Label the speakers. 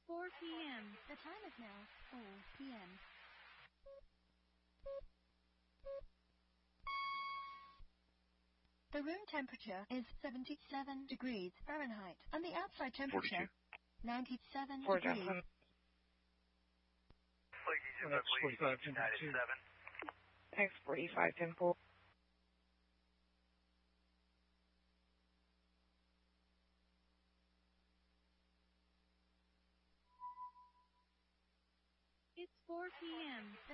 Speaker 1: 4 p.m. The time is now 4 p.m. The room temperature is 77 degrees Fahrenheit, and the outside temperature 97
Speaker 2: 4
Speaker 1: degrees.
Speaker 2: Johnson. Next 45, 10-2. Thanks, 45, 10-4.
Speaker 1: It's 4 p.m.